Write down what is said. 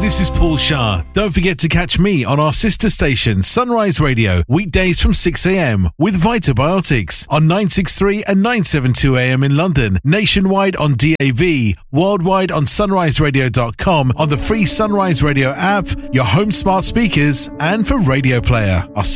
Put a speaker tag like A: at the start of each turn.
A: this is Paul Shah. Don't forget to catch me on our sister station, Sunrise Radio, weekdays from 6 a.m. with Vitabiotics on 963 and 972 a.m. in London, nationwide on DAB, worldwide on sunriseradio.com, on the free Sunrise Radio app, your home smart speakers, and for Radio Player. I'll see